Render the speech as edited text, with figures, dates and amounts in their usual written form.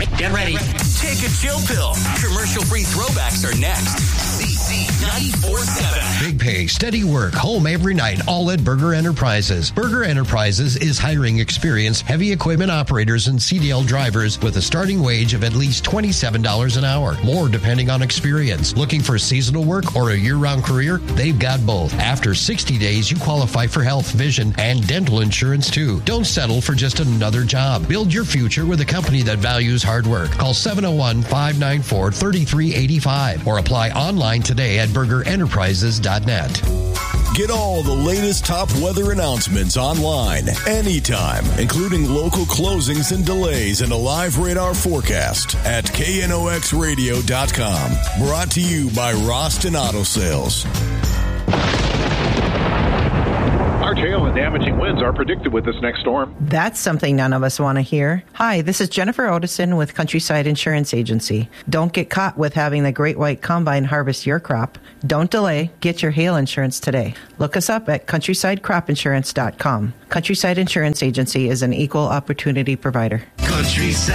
Get ready. Take a chill pill. Commercial-free throwbacks are next. CC 94.7. Big pay, steady work, home every night, all at Berger Enterprises. Berger Enterprises is hiring experienced heavy equipment operators and CDL drivers with a starting wage of at least $27 an hour. More depending on experience. Looking for seasonal work or a year-round career? They've got both. After 60 days, you qualify for health, vision, and dental insurance too. Don't settle for just another job. Build your future with a company that values hard work. Call 701-594-3385 or apply online today at burgerenterprises.net. Get all the latest top weather announcements online, anytime, including local closings and delays and a live radar forecast at knoxradio.com. Brought to you by Roston Auto Sales. Large hail and damaging winds are predicted with this next storm. That's something none of us want to hear. Hi, this is Jennifer Otison with Countryside Insurance Agency. Don't get caught with having the Great White Combine harvest your crop. Don't delay. Get your hail insurance today. Look us up at countrysidecropinsurance.com. Countryside Insurance Agency is an equal opportunity provider. Countryside.